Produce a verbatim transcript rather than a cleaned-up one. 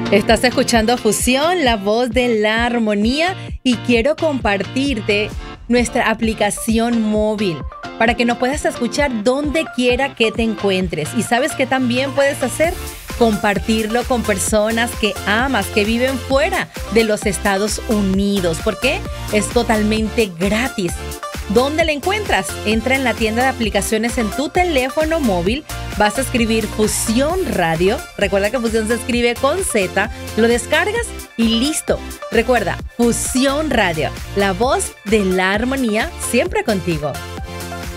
Estás escuchando Fusión, la voz de la armonía, y quiero compartirte nuestra aplicación móvil para que nos puedas escuchar donde quiera que te encuentres. ¿Y sabes qué también puedes hacer? Compartirlo con personas que amas, que viven fuera de los Estados Unidos. ¿Por qué? Es totalmente gratis. ¿Dónde la encuentras? Entra en la tienda de aplicaciones en tu teléfono móvil, vas a escribir Fusión Radio. Recuerda que Fusión se escribe con Z, lo descargas y listo. Recuerda, Fusión Radio, la voz de la armonía, siempre contigo.